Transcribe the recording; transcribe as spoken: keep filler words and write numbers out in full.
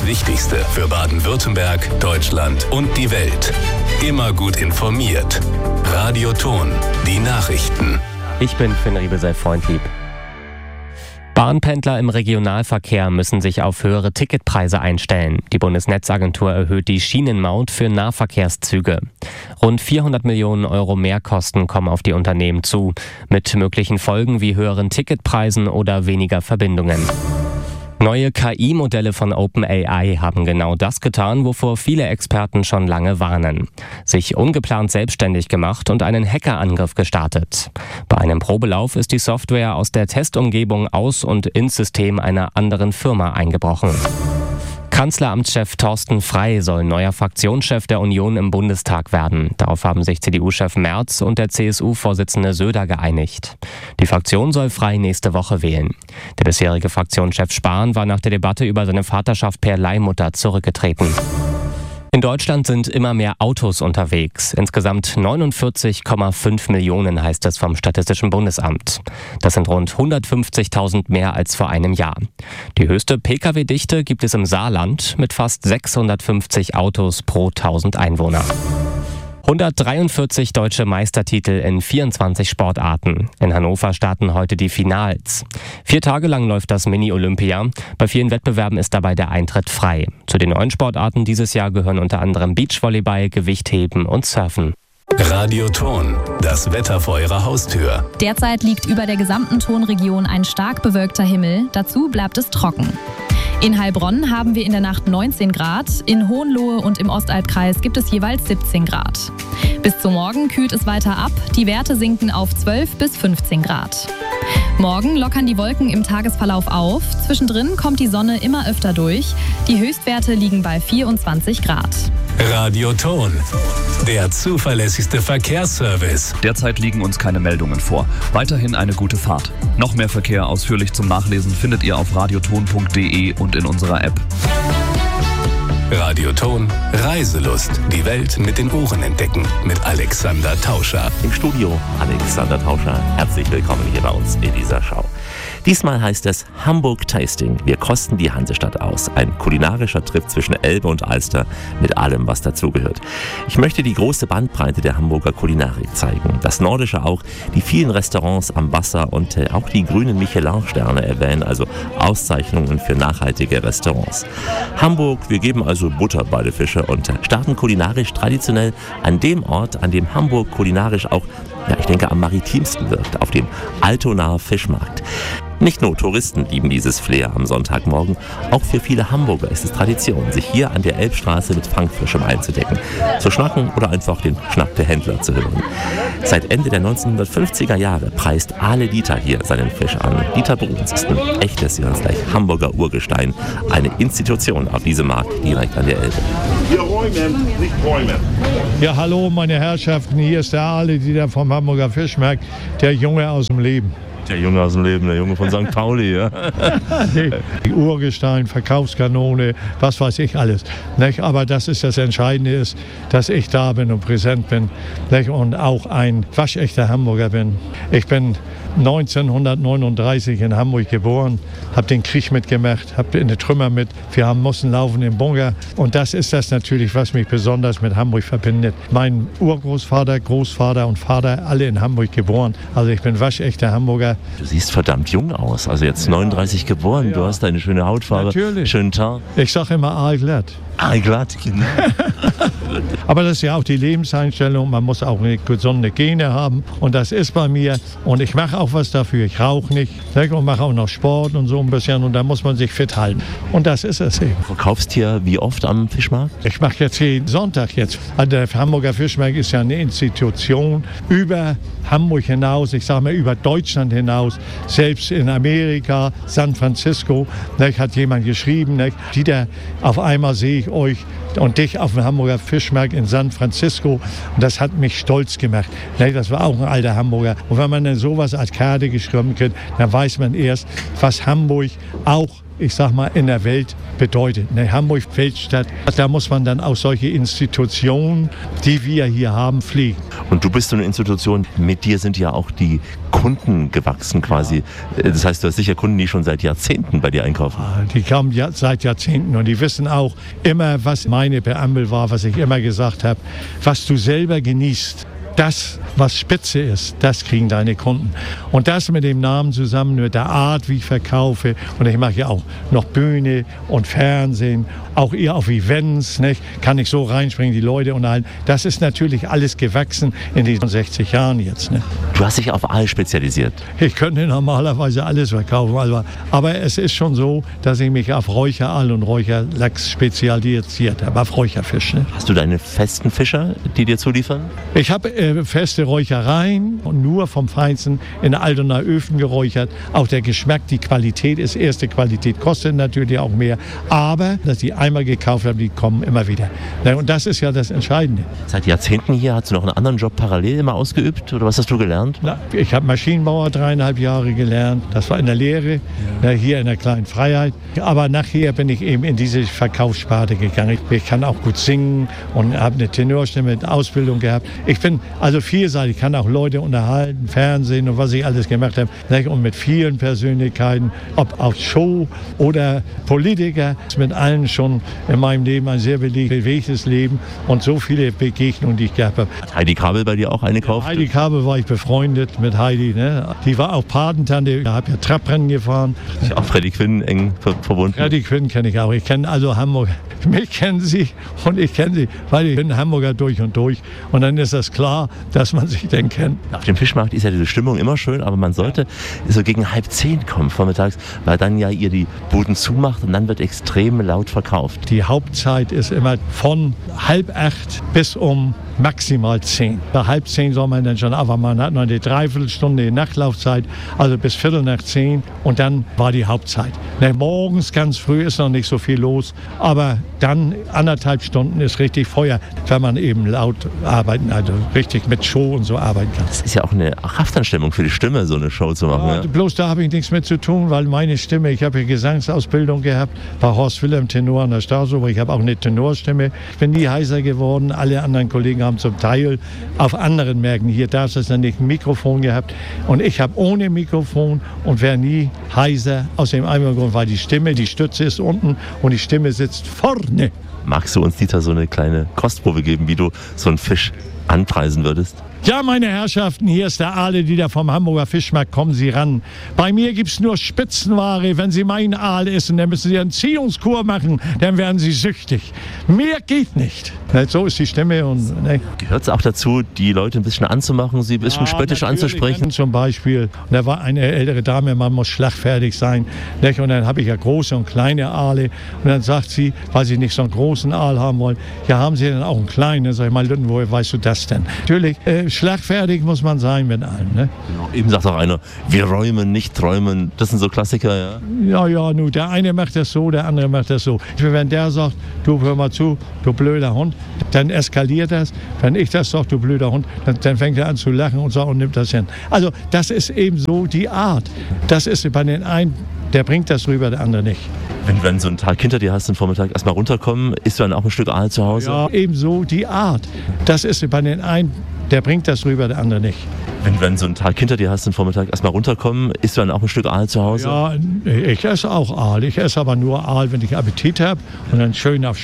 Das Wichtigste für Baden-Württemberg, Deutschland und die Welt. Immer gut informiert. Radio Thon, die Nachrichten. Ich bin Finn Riebesell-Freundlieb. Bahnpendler im Regionalverkehr müssen sich auf höhere Ticketpreise einstellen. Die Bundesnetzagentur erhöht die Schienenmaut für Nahverkehrszüge. Rund vierhundert Millionen Euro Mehrkosten kommen auf die Unternehmen zu, mit möglichen Folgen wie höheren Ticketpreisen oder weniger Verbindungen. Neue K I-Modelle von OpenAI haben genau das getan, wovor viele Experten schon lange warnen. Sich ungeplant selbstständig gemacht und einen Hackerangriff gestartet. Bei einem Probelauf ist die Software aus der Testumgebung aus und ins System einer anderen Firma eingebrochen. Kanzleramtschef Thorsten Frey soll neuer Fraktionschef der Union im Bundestag werden. Darauf haben sich C D U-Chef Merz und der C S U-Vorsitzende Söder geeinigt. Die Fraktion soll Frey nächste Woche wählen. Der bisherige Fraktionschef Spahn war nach der Debatte über seine Vaterschaft per Leihmutter zurückgetreten. In Deutschland sind immer mehr Autos unterwegs. Insgesamt neunundvierzig Komma fünf Millionen heißt es vom Statistischen Bundesamt. Das sind rund hundertfünfzigtausend mehr als vor einem Jahr. Die höchste Pkw-Dichte gibt es im Saarland mit fast sechshundertfünfzig Autos pro tausend Einwohner. hundertdreiundvierzig deutsche Meistertitel in vierundzwanzig Sportarten. In Hannover starten heute die Finals. Vier Tage lang läuft das Mini-Olympia. Bei vielen Wettbewerben ist dabei der Eintritt frei. Zu den neuen Sportarten dieses Jahr gehören unter anderem Beachvolleyball, Gewichtheben und Surfen. Radio Thon, das Wetter vor Ihrer Haustür. Derzeit liegt über der gesamten Thonregion ein stark bewölkter Himmel. Dazu bleibt es trocken. In Heilbronn haben wir in der Nacht neunzehn Grad, in Hohenlohe und im Ostalbkreis gibt es jeweils siebzehn Grad. Bis zum Morgen kühlt es weiter ab, die Werte sinken auf zwölf bis fünfzehn Grad. Morgen lockern die Wolken im Tagesverlauf auf, zwischendrin kommt die Sonne immer öfter durch, die Höchstwerte liegen bei vierundzwanzig Grad. Radio Thon, der zuverlässigste Verkehrsservice. Derzeit liegen uns keine Meldungen vor. Weiterhin eine gute Fahrt. Noch mehr Verkehr ausführlich zum Nachlesen findet ihr auf radiothon punkt de und in unserer App. Radio Thon, Reiselust. Die Welt mit den Ohren entdecken. Mit Alexander Tauscher. Im Studio Alexander Tauscher. Herzlich willkommen hier bei uns in dieser Show. Diesmal heißt es Hamburg Tasting. Wir kosten die Hansestadt aus. Ein kulinarischer Trip zwischen Elbe und Alster mit allem, was dazugehört. Ich möchte die große Bandbreite der Hamburger Kulinarik zeigen. Das Nordische auch, die vielen Restaurants am Wasser und äh, auch die grünen Michelin-Sterne erwähnen, also Auszeichnungen für nachhaltige Restaurants. Hamburg, wir geben also Butter bei den Fische und starten kulinarisch traditionell an dem Ort, an dem Hamburg kulinarisch auch, ja, ich denke, am maritimsten wirkt, auf dem Altonaer Fischmarkt. Nicht nur Touristen lieben dieses Flair am Sonntagmorgen, auch für viele Hamburger ist es Tradition, sich hier an der Elbstraße mit Fangfrischem einzudecken, zu schnacken oder einfach den Schnack der Händler zu hören. Seit Ende der neunzehnhundertfünfziger Jahre preist Ale Dieter hier seinen Fisch an. Dieter Bruns ist ein echtes, ja, gleich Hamburger Urgestein, eine Institution auf diesem Markt direkt an der Elbe. Wir räumen, nicht räumen. Ja, hallo meine Herrschaften, hier ist der Ale Dieter vom Hamburger Fischmarkt, der Junge aus dem Leben. Der Junge aus dem Leben, der Junge von Sankt Pauli, ja. Die Urgestein, Verkaufskanone, was weiß ich alles. Nicht? Aber das ist das Entscheidende, ist, dass ich da bin und präsent bin, nicht? Und auch ein waschechter Hamburger bin. Ich bin neunzehnhundertneununddreißig in Hamburg geboren, habe den Krieg mitgemacht, habe in den Trümmer mit. Wir haben mussten laufen im Bunker. Und das ist das natürlich, was mich besonders mit Hamburg verbindet. Mein Urgroßvater, Großvater und Vater, alle in Hamburg geboren. Also ich bin waschechter Hamburger. Du siehst verdammt jung aus. Also jetzt neununddreißig geboren, ja. Du hast eine schöne Hautfarbe, natürlich. Schönen Tag. Ich sage immer aalglatt. Aalglatt, genau. Aber das ist ja auch die Lebenseinstellung. Man muss auch eine gesunde Gene haben. Und das ist bei mir. Und ich mache auch was dafür. Ich rauche nicht. Und mache auch noch Sport und so ein bisschen. Und da muss man sich fit halten. Und das ist es eben. Du verkaufst hier wie oft am Fischmarkt? Ich mache jetzt jeden Sonntag jetzt. Also der Hamburger Fischmarkt ist ja eine Institution über Hamburg hinaus. Ich sage mal über Deutschland hinaus. Selbst in Amerika, San Francisco, nicht, hat jemand geschrieben. Nicht, Dieter, auf einmal sehe ich euch und dich auf dem Hamburger Fischmarkt in San Francisco. Und das hat mich stolz gemacht. Das war auch ein alter Hamburger. Und wenn man dann sowas als Karte geschrieben kriegt, dann weiß man erst, was Hamburg auch ich sag mal, in der Welt bedeutet. Ne, Hamburg Weltstadt, da muss man dann auch solche Institutionen, die wir hier haben, pflegen. Und du bist so eine Institution, mit dir sind ja auch die Kunden gewachsen quasi. Das heißt, du hast sicher Kunden, die schon seit Jahrzehnten bei dir einkaufen. Die kamen ja seit Jahrzehnten und die wissen auch immer, was meine Präambel war, was ich immer gesagt habe, was du selber genießt. Das, was spitze ist, das kriegen deine Kunden. Und das mit dem Namen zusammen, mit der Art, wie ich verkaufe. Und ich mache ja auch noch Bühne und Fernsehen, auch eher auf Events, nicht? Kann ich so reinspringen, die Leute unterhalten. Das ist natürlich alles gewachsen in diesen sechzig Jahren jetzt. Ne? Du hast dich auf Aal spezialisiert. Ich könnte normalerweise alles verkaufen, aber, aber es ist schon so, dass ich mich auf Räucheraal und Räucherlachs spezialisiert habe, auf Räucherfisch. Ne? Hast du deine festen Fischer, die dir zuliefern? Ich habe äh, feste Räuchereien und nur vom Feinsten in Altonaer Öfen geräuchert. Auch der Geschmack, die Qualität ist erste Qualität, kostet natürlich auch mehr. Aber, dass die einmal gekauft haben, die kommen immer wieder. Und das ist ja das Entscheidende. Seit Jahrzehnten hier, hast du noch einen anderen Job parallel immer ausgeübt? Oder was hast du gelernt? Na, ich habe Maschinenbauer dreieinhalb Jahre gelernt. Das war in der Lehre, ja. Hier in der kleinen Freiheit. Aber nachher bin ich eben in diese Verkaufssparte gegangen. Ich kann auch gut singen und habe eine Tenorstimme mit Ausbildung gehabt. Ich bin also vielseitig, kann auch Leute unterhalten, Fernsehen und was ich alles gemacht habe. Und mit vielen Persönlichkeiten, ob auch Show oder Politiker, mit allen schon in meinem Leben ein sehr bewegtes Leben und so viele Begegnungen, die ich gehabt habe. Hat Heidi Kabel bei dir auch eingekauft? Ja, Heidi Kabel war ich befreundet mit Heidi. Ne? Die war auch Patentante, ich habe ja Traprennen gefahren. Ich auch Freddy Quinn eng ver verbunden. Freddy Quinn kenne ich auch. Ich kenne also Hamburg. Mich kennen sie und ich kenne sie, weil ich bin Hamburger durch und durch. Und dann ist das klar, dass man sich denn kennt. Auf dem Fischmarkt ist ja diese Stimmung immer schön, aber man sollte ja. so gegen halb zehn kommen vormittags, weil dann ja ihr die Buden zumacht und dann wird extrem laut verkauft. Die Hauptzeit ist immer von halb acht bis um maximal zehn. Bei halb zehn soll man dann schon, aber man hat noch eine Dreiviertelstunde Nachlaufzeit, also bis Viertel nach zehn und dann war die Hauptzeit. Na, morgens ganz früh ist noch nicht so viel los, aber dann anderthalb Stunden ist richtig Feuer, wenn man eben laut arbeiten, also richtig mit Show und so arbeiten kann. Das ist ja auch eine Kraftanstrengung für die Stimme, so eine Show zu machen. Ja, ja. Bloß da habe ich nichts mit zu tun, weil meine Stimme, ich habe ja Gesangsausbildung gehabt, bei Horst Wilhelm Tenor an der Staatsoper, ich habe auch eine Tenorstimme. Ich bin nie heiser geworden, alle anderen Kollegen haben zum Teil auf anderen Märkten, hier darf es dann nicht ein Mikrofon gehabt und ich habe ohne Mikrofon und wäre nie heiser, aus dem einen Grund, weil die Stimme, die Stütze ist unten und die Stimme sitzt vorne. Magst du uns, Dieter, so eine kleine Kostprobe geben, wie du so einen Fisch anpreisen würdest? Ja, meine Herrschaften, hier ist der Aale, die da vom Hamburger Fischmarkt, kommen Sie ran. Bei mir gibt es nur Spitzenware. Wenn Sie meinen Aal essen, dann müssen Sie eine Ziehungskur machen, dann werden Sie süchtig. Mehr geht nicht. So ist die Stimme. Und, ne. Gehört es auch dazu, die Leute ein bisschen anzumachen, sie ein bisschen ja, spöttisch anzusprechen? Zum Beispiel, und da war eine ältere Dame, man muss schlagfertig sein. Ne? Und dann habe ich ja große und kleine Aale. Und dann sagt sie, weil sie nicht so einen großen Aal haben wollen, ja, haben Sie denn auch einen kleinen? Dann sag ich mal, woher weißt du das denn? Natürlich, äh, schlagfertig muss man sein mit allem. Ne? Genau. Eben sagt auch einer, wir räumen, nicht träumen. Das sind so Klassiker, ja? Ja, ja, nur der eine macht das so, der andere macht das so. Wenn der sagt, du hör mal zu, du blöder Hund, dann eskaliert das. Wenn ich das sage, du blöder Hund, dann, dann fängt er an zu lachen und sagt und nimmt das hin. Also das ist eben so die Art. Das ist bei den einen, der bringt das rüber, der andere nicht. Wenn du dann so einen Tag hinter dir hast, den Vormittag erstmal runterkommen, isst du dann auch ein Stück Aal zu Hause? Ja, ebenso die Art. Das ist bei den einen, der bringt das rüber, der andere nicht. Wenn du dann so einen Tag hinter dir hast, den Vormittag erstmal runterkommen, isst du dann auch ein Stück Aal zu Hause? Ja, ich esse auch Aal. Ich esse aber nur Aal, wenn ich Appetit habe und dann schön auf